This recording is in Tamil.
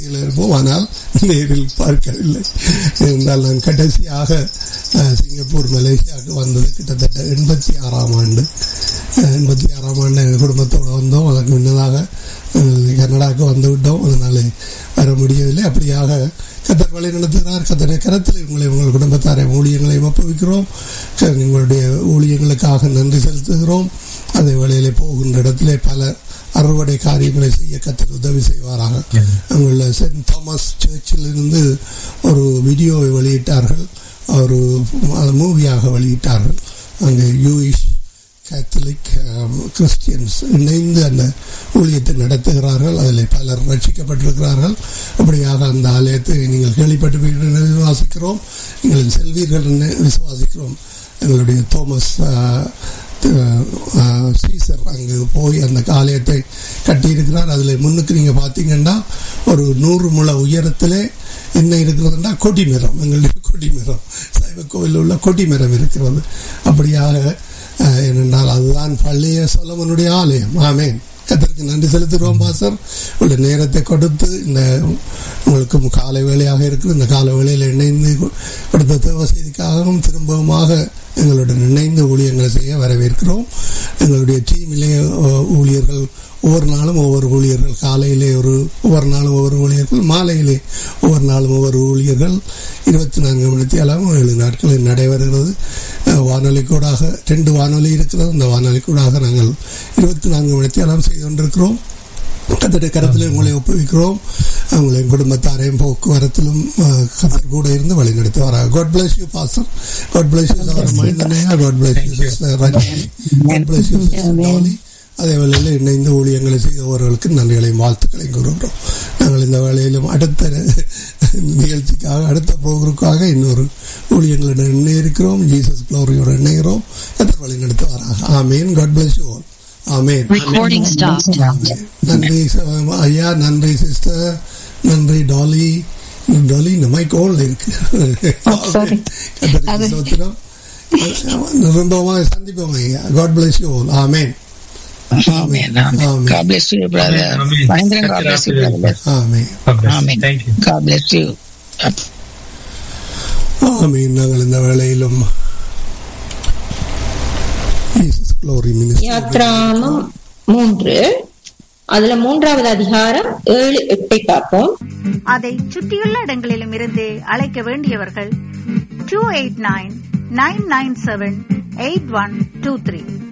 இருப்போம், ஆனால் நேரில் பார்க்கவில்லை. என்றால் நான் கடைசியாக சிங்கப்பூர் மலேசியாவுக்கு வந்தது கிட்டத்தட்ட 86ஆம் ஆண்டு. 86ஆம் ஆண்டு எங்கள் குடும்பத்தோடு வந்தோம். அதற்கு முன்னதாக கனடாவுக்கு வந்து விட்டோம். அதனால வர முடியவில்லை. அப்படியாக கத்தர் வழி நடத்துகிறார். கத்தரை கரத்தில் உங்கள் குடும்பத்தாரை ஊழியங்களையும் ஒப்புவிக்கிறோம். உங்களுடைய ஊழியங்களுக்காக நன்றி செலுத்துகிறோம். அதே வேளையிலே போகின்ற இடத்திலே பல அறுவடை காரியங்களை செய்ய கத்தர் உதவி செய்வாராக. அங்குள்ள சென்ட் தாமஸ் சர்ச்சில் இருந்து ஒரு வீடியோவை வெளியிட்டார்கள், ஒரு மூவியாக வெளியிட்டார்கள். அங்கே யூயிஷ் கேத்தலிக் கிறிஸ்டியன்ஸ் இணைந்து அந்த ஊழியத்தை நடத்துகிறார்கள். அதில் பலர் ரட்சிக்கப்பட்டிருக்கிறார்கள். அப்படியாக அந்த ஆலயத்தை நீங்கள் கேள்விப்பட்டு விசுவாசிக்கிறோம், நீங்கள் செல்வீர்கள் விசுவாசிக்கிறோம். எங்களுடைய தோமஸ் சீசர் அங்கு போய் அந்த ஆலயத்தை கட்டியிருக்கிறார். அதில் முன்னுக்கு நீங்கள் பார்த்தீங்கன்னா ஒரு 100 முழ உயரத்திலே என்ன இருக்கிறதுனா கொடிமரம், எங்களுடைய கொடிமரம், சைவ கோவில் உள்ள கொடிமரம் இருக்கிறது. அப்படியாக ஏனென்றால் அதுதான் பழைய சொலமனுடைய ஆலயம். ஆமேன். கர்த்தருக்கு நன்றி செலுத்துகிறோம். பாஸ்டர் உங்களுடைய நேரத்தை கொடுத்து இந்த உங்களுக்கு காலை வேளையாக இருக்கிற இந்த கால வேளையில் இணைந்து கொடுத்த தேவ செய்திக்காகவும் திரும்பவுமாக எங்களுடன் இணைந்து ஊழியங்களை செய்ய வரவேற்கிறோம். எங்களுடைய டீமிலே ஊழியர்கள் ஒவ்வொரு நாளும் ஒவ்வொரு ஊழியர்கள், காலையிலே ஒவ்வொரு நாளும் ஒவ்வொரு ஊழியர்கள், மாலையிலே ஒவ்வொரு நாளும் ஒவ்வொரு ஊழியர்கள் 24 மணித்தியாலும் 7 நாட்களில் நடைபெறுகிறது. வானொலி கூடாக 2 வானொலி இருக்கிறது. அந்த வானொலி கூடாக நாங்கள் 24 மணித்தியாலும் செய்து கொண்டிருக்கிறோம். கர்த்தருடைய கரத்தில் உங்களை ஒப்புவிக்கிறோம். உங்களையும் குடும்பத்தாரையும் போக்குவரத்திலும் கர்த்தர் கூட இருந்து வழி நடத்தி வராங்க. God bless you, Pastor. God bless you, Sister Mahindanaya. God bless you, Sister Ranjini. God bless you, Sister Dolly. அதே வேளையில் இணைந்து ஊழியங்களை செய்தவர்களுக்கு நன்றிகளையும் வாழ்த்துக்களையும் கூறுகிறோம். நாங்கள் இந்த வேளையிலும் அடுத்த நிகழ்ச்சிக்காக, அடுத்த ப்ரோக்ராமுக்காக இன்னொரு ஊழியங்களுடன் இணையிருக்கிறோம். ஜீசஸ் க்ளோரியோடு இணைகிறோம். கர்த்தர் வழி நடத்துவாராக. ஆமேன். God bless you all. ஆமேன். நன்றி ஐயா, நன்றி சிஸ்டர், நன்றி டாலி. டாலி இந்த மைக் ஓன்ல இருக்கு. நிரந்தரமாக சந்திப்போம் ஐயா. God bless you all. Amen. Amen. Amen. God bless you, brother. Mahendran, God bless you, brother. Amen. Amen. Thank you. God bless you. ஆமீன். நாங்கள் இந்த வேளையிலும் ஜீசஸ் க்ளோரி மினிஸ்ட்ரி யாத்ராமம் 3 அதுல 3வது அதிகாரம் 7-8 பார்ப்போம். அதை சுற்றியுள்ள இடங்களிலும் இருந்து அழைக்க வேண்டியவர்கள் 289-997-8123